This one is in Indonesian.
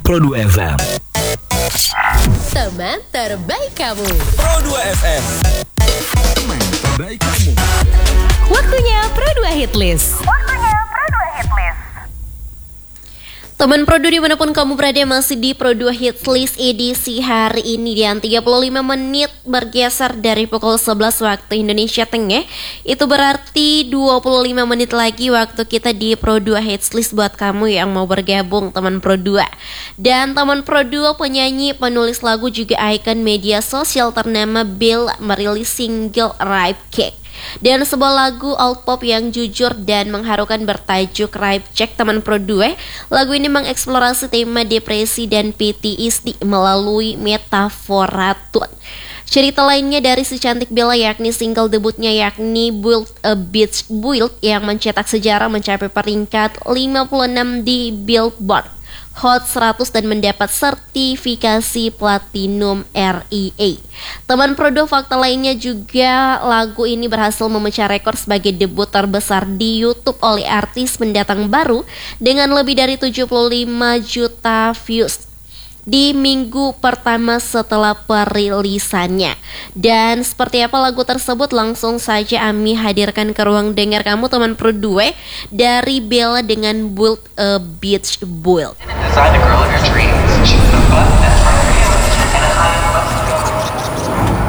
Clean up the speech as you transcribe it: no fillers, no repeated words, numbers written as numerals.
Pro 2 FM. Teman terbaik kamu. Pro 2 FM. Teman terbaik kamu. Waktunya Pro 2 Hitlist. Teman Pro 2 dimanapun kamu berada, masih di Pro 2 Hitlist edisi hari ini. Dan 35 menit bergeser dari pukul 11 waktu Indonesia Tengah. Itu berarti 25 menit lagi waktu kita di Pro 2 Hitlist buat kamu yang mau bergabung teman Pro 2. Dan teman Pro 2, penyanyi, penulis lagu, juga ikon media sosial ternama Bill merilis single Ripe Cake dan sebuah lagu alt pop yang jujur dan mengharukan bertajuk Ripe Cake teman Pro 2. Lagu ini mengeksplorasi tema depresi dan PTSD melalui metafora tune. Cerita lainnya dari si cantik Bella yakni single debutnya yakni Build a Beach Build yang mencetak sejarah mencapai peringkat 56 di Billboard Hot 100 dan mendapat sertifikasi platinum RIA. Teman Pro 2, fakta lainnya juga lagu ini berhasil memecah rekor sebagai debut terbesar di YouTube oleh artis pendatang baru dengan lebih dari 75 juta views di minggu pertama setelah perilisannya. Dan seperti apa lagu tersebut, langsung saja Ami hadirkan ke ruang dengar kamu teman Pro 2 dari Bella dengan Build a Beach Build. Design a girl of your dreams. Choose the button that